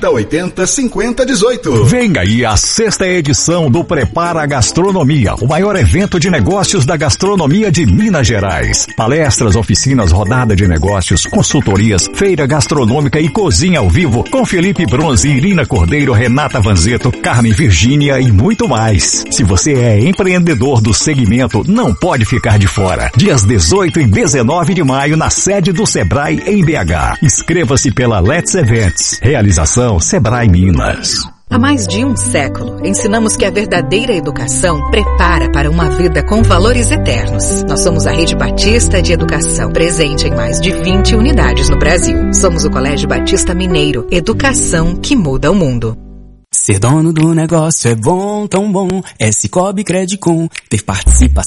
3080 5018. Venha aí a 6ª edição do Prepara Gastronomia, o maior evento de negócios da gastronomia de Minas Gerais. Palestras, oficinas, rodada de negócios, consultorias, feira gastronômica e cozinha ao vivo com Felipe Bronze, Irina Cordeiro, Renata Vanzeto, Carmen Virgínia e muito mais. Se você é empreendedor do segmento, não pode ficar de fora. Dias 18 e 19 de maio na sede do Sebrae em BH. Inscreva-se pela Let's Events. Realização Sebrae Minas. Há mais de um século, ensinamos que a verdadeira educação prepara para uma vida com valores eternos. Nós somos a Rede Batista de Educação, presente em mais de 20 unidades no Brasil. Somos o Colégio Batista Mineiro, educação que muda o mundo. Ser dono do negócio é bom, tão bom. É Cicobi Credicom, ter participação